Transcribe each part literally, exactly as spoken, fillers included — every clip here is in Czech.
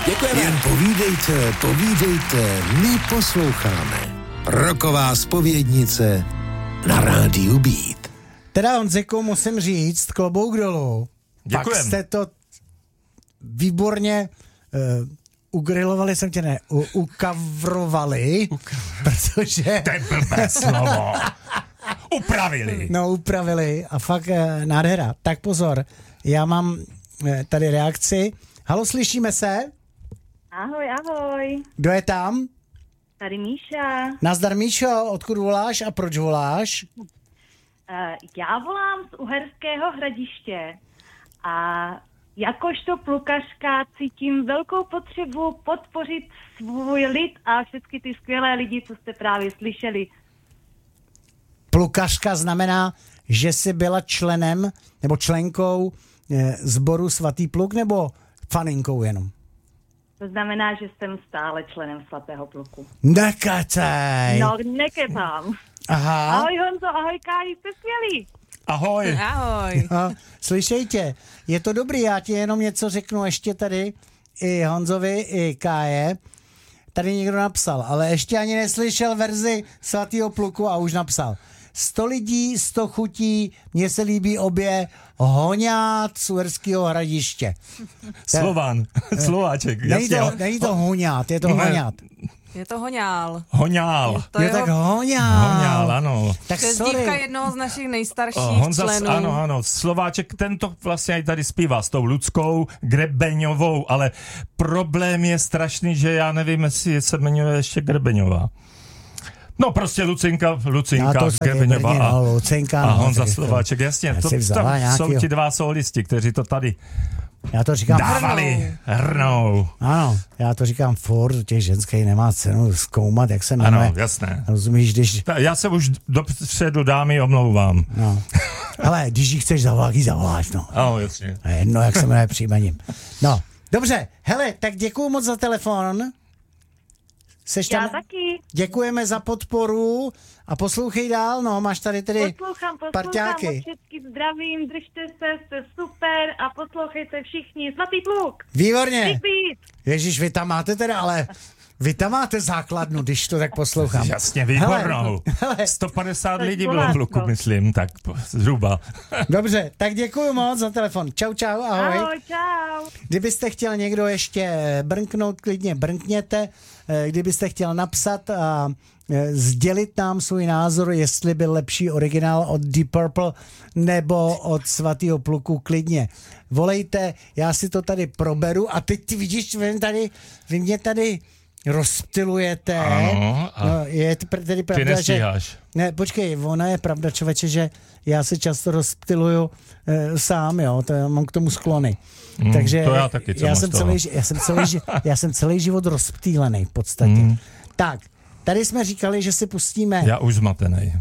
Děkujeme. Jen povídejte, povídejte, my posloucháme. Roková zpovědnice na rádiu Beat. Teda Honziku, musím říct, klobouk dolů. Děkujem. Pak jste to výborně uh, ugrilovali, jsem tě ne, u, ukavrovali, protože... To je blbé slovo. Upravili. No, upravili a fakt uh, nádhera. Tak pozor, já mám uh, tady reakci. Halo, slyšíme se? Ahoj, ahoj. Kdo je tam? Tady Míša. Nazdar, Míšo, odkud voláš a proč voláš? Uh, já volám z Uherského Hradiště a jakožto plukařka cítím velkou potřebu podpořit svůj lid a všechny ty skvělé lidi, co jste právě slyšeli. Plukařka znamená, že jsi byla členem nebo členkou eh, sboru Svatý pluk nebo faninkou jenom? To znamená, že jsem stále členem Svatého pluku. Nekecej. No, nekepám. Aha. Ahoj Honzo, ahoj Káji, jste skvělí. Ahoj. Ahoj. No, slyšejte, je to dobrý, já ti jenom něco řeknu ještě tady i Honzovi, i Káje. Tady někdo napsal, ale ještě ani neslyšel verzi Svatého pluku a už napsal. Sto lidí, sto chutí, mně se líbí obě, hoňát z Uherského Hradiště. Slovan, Slováček. Není to, jasně. není to hoňát, je to Ne. hoňát. Je to hoňál. Hoňál. To Jo, je tak hoňát. Hoňál, ano. Tak přezdívka sorry. jednoho z našich nejstarších O, Honza, členů. ano, ano, Slováček, tento vlastně i tady zpívá s tou Luckou Grebeňovou, ale problém je strašný, že já nevím, jestli se jmenuje ještě Grebeňová. No prostě Lucinka, Lucinka No, to se Grebeňová je a, no, Lucinka, a no, Honza tak to- Slováček, jasně, Já to, si vzala to jsou nějakýho- ti dva solisti, kteří to tady Já to říkám, dávali, hrnou. ano, já to říkám furt, u těch ženských nemá cenu zkoumat, jak se jmenuje. Ano, jasné. Rozumíš, když, Ta- Já se už dopředu dámy omlouvám. no. Ale když ji chceš zavolat, ji zavoláš, no. Ano, jasně. A jedno, jak se jmenuje příjmením. No, dobře, hele, tak děkuju moc za telefon. Seš Já tam? taky. Děkujeme za podporu a poslouchej dál, no, máš tady tedy Poslouchám, poslouchám, parťáky. od všetky zdravím, držte se, jste super a poslouchejte všichni. Svatý pluk. Výborně. Big beat. Ježíš, vy tam máte teda, ale vy tam máte základnu, když to tak poslouchám. Jasně, výbornou. Hele, hele. sto padesát To je lidí bylo v Slovácko. Luku, myslím, tak po- zhruba. Dobře, tak děkuju moc za telefon. Čau, čau, ahoj. Ahoj, čau. Kdybyste chtěl někdo ještě brnknout, klidně brnkněte. Eh, Kdybyste chtěl napsat a eh, sdělit nám svůj názor, jestli byl lepší originál od Deep Purple nebo od Svatého pluku, klidně volejte, já si to tady proberu a teď ty vidíš, vy, tady, vy mě tady rozptylujete. Ano, a No, je to pr- tedy ty pravda, že... nestíháš. Ne, počkej, ona je pravda, člověče, že já se často rozptyluju e, sám, jo, to já mám k tomu sklony. Mm, Takže to já taky, co já máš jsem, toho? celý, ži- já, jsem celý, ži- já jsem celý život rozptýlený v podstatě. Mm. Tak, tady jsme říkali, že si pustíme... Já už zmatenej.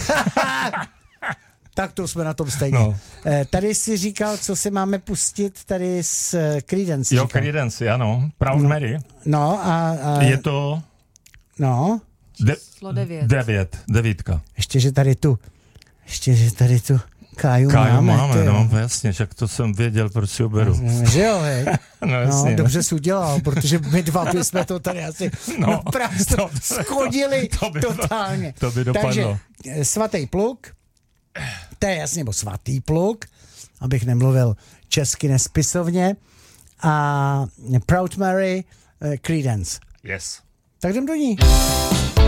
Tak to jsme na tom stejně. No. E, tady si říkal, co si máme pustit tady s eh, Creedence. Jo, říkal. Creedence, ano. Proud Mary. No a... a Je to no, de- Číslo devět. devět, devítka. ještě, že tady tu... Ještě, že tady tu Káju, Káju máme. máme, ty jo. no, jasně, však to jsem věděl, proč si ho beru. Že jo, hej. No, No, jasně. dobře jsi udělal, protože my dva bychom to tady asi No, no, naprosto to- schodili to by- totálně. to by dopadlo. Takže eh, Svatý pluk, to je jasně, nebo Svatý pluk, abych nemluvil česky nespisovně, a Proud Mary, eh, Creedence. Yes. Tak jdem do ní.